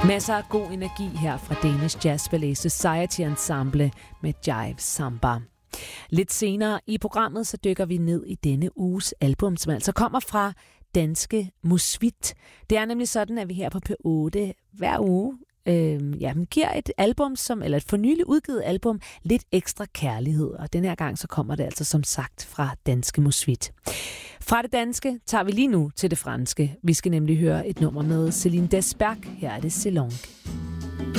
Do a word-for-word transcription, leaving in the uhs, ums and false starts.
Masser af god energi her fra Danish Jazz Ballet Society Ensemble med Jive Samba. Lidt senere i programmet så dykker vi ned i denne uges album, som altså kommer fra Danske Musvit. Det er nemlig sådan, at vi her på P otte hver uge øh, ja, giver et album, som, eller et for nylig udgivet album, lidt ekstra kærlighed. Og den her gang så kommer det altså som sagt fra Danske Musvit. Fra det danske tager vi lige nu til det franske. Vi skal nemlig høre et nummer med Céline Desberg. Her er det Selong.